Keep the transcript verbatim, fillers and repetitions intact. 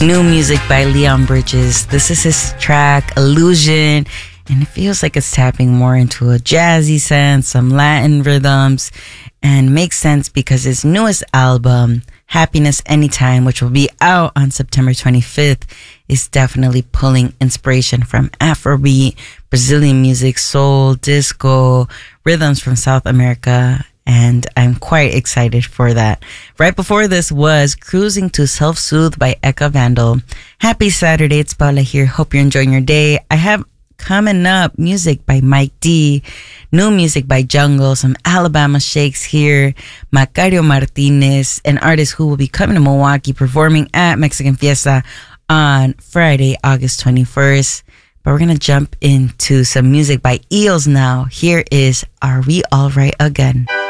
New music by Leon Bridges. This is his track, Illusion, and it feels like it's tapping more into a jazzy sense, some Latin rhythms, and makes sense because his newest album, Happiness Anytime, which will be out on September twenty-fifth, is definitely pulling inspiration from Afrobeat, Brazilian music, soul, disco, rhythms from South America, and I'm quite excited for that. Right before this was Cruising to Self-Soothe by Eka Vandal. Happy Saturday, it's Paula here. Hope you're enjoying your day. I have coming up music by Mike D, new music by Jungle, some Alabama Shakes here, Macario Martinez, an artist who will be coming to Milwaukee performing at Mexican Fiesta on Friday, August twenty-first. But we're going to jump into some music by Eels now. Here is Are We All Right Again?